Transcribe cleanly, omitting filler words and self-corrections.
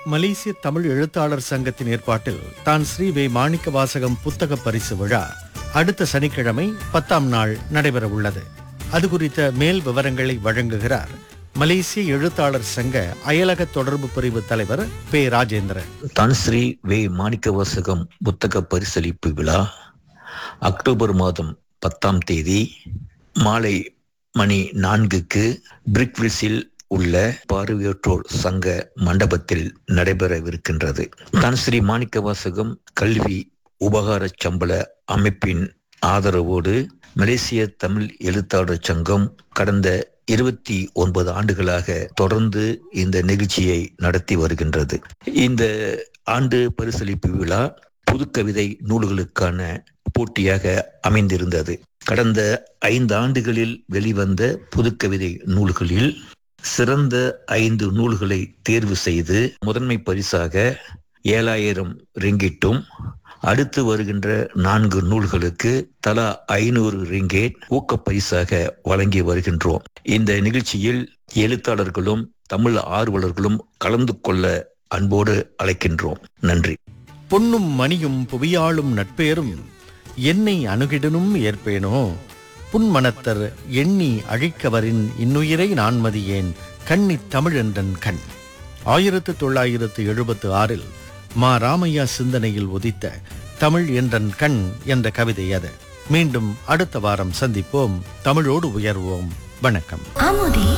மலேசிய தமிழ் எழுத்தாளர் சங்கத்தின் ஏற்பாட்டில் தான் ஸ்ரீ வே மாணிக்க வாசகம் புத்தக பரிசு விழா அடுத்த சனிக்கிழமை 10ஆம் நாள் நடைபெற உள்ளது. அது குறித்த மேல் விவரங்களை வழங்குகிறார் மலேசிய எழுத்தாளர் சங்க அயலக தொடர்பு பிரிவு தலைவர் பே ராஜேந்திரன். தான் ஸ்ரீ வே மாணிக்க வாசகம் புத்தக பரிசளிப்பு விழா அக்டோபர் மாதம் 10ஆம் தேதி மாலை மணி 4க்கு பிரிக்வில்ஸில் உள்ள பார்வையற்றோர் சங்க மண்டபத்தில் நடைபெறவிருக்கின்றது. தான் ஸ்ரீ மாணிக்க வாசகம் கல்வி உபகார சம்பள அமைப்பின் ஆதரவோடு மலேசிய தமிழ் எழுத்தாளர் சங்கம் கடந்த 29 ஆண்டுகளாக தொடர்ந்து இந்த நிகழ்ச்சியை நடத்தி வருகின்றது. இந்த ஆண்டு பரிசளிப்பு விழா புதுக்கவிதை நூல்களுக்கான போட்டியாக அமைந்திருந்தது. கடந்த 5 ஆண்டுகளில் வெளிவந்த புதுக்கவிதை நூல்களில் சிறந்த 5 நூல்களை தேர்வு செய்து முதன்மை பரிசாக 7000 ரிங்கிட்டும், அடுத்து வருகின்ற 4 நூல்களுக்கு தலா 500 ரிங்கேட் ஊக்க பரிசாக வழங்கி வருகின்றோம். இந்த நிகழ்ச்சியில் எழுத்தாளர்களும் தமிழ் ஆர்வலர்களும் கலந்து கொள்ள அன்போடு அழைக்கின்றோம். நன்றி. பொன்னும் மணியும் புவியாளும் நட்பேரும் என்னை அணுகிடனும் ஏற்பேனோ, புன்மனத்தர் எண்ணி அழிக்கவரின் இன்னுயிரை நான் மதியேன் கண்ணி தமிழ் என்றன் கண். 1976 மா ராமையா சிந்தனையில் உதித்த தமிழ் என்றன் கண் என்ற கவிதை அது. மீண்டும் அடுத்த வாரம் சந்திப்போம். தமிழோடு உயர்வோம். வணக்கம். ஆமோதி